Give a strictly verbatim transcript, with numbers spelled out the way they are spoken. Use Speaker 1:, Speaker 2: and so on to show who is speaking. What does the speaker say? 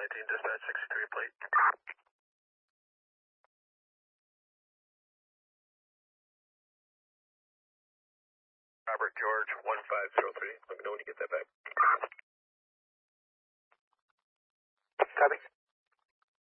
Speaker 1: nineteen, dispatch sixty-three plate. Robert George, one five zero three. Let me know when you get that back.